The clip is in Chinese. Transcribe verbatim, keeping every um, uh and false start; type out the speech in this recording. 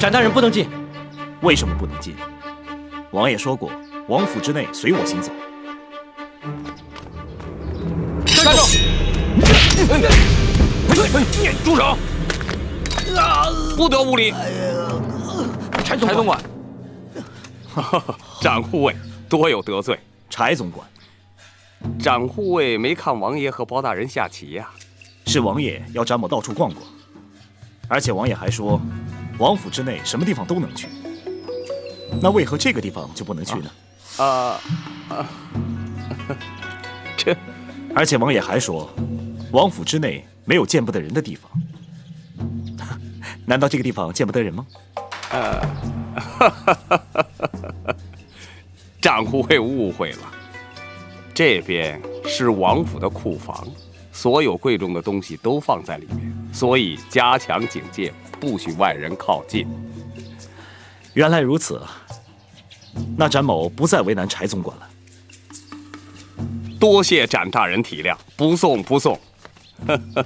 展大人不能进。 为什么不能进？王爷说过，王府之内随我行走。 站住！ 住手！不得无礼！ 柴总管， 展护卫多有得罪。 柴总管， 展护卫没看王爷和包大人下棋呀？ 是王爷要展某到处逛逛，而且王爷还说，王府之内什么地方都能去。那为何这个地方就不能去呢？ 啊啊！这， 而且王爷还说，王府之内没有见不得人的地方。难道这个地方见不得人吗？ 呃，展护卫误会了，这边是王府的库房，所有贵重的东西都放在里面，所以加强警戒，不许外人靠近。 原来如此，那展某不再为难柴总管了。 多谢展大人体谅，不送不送。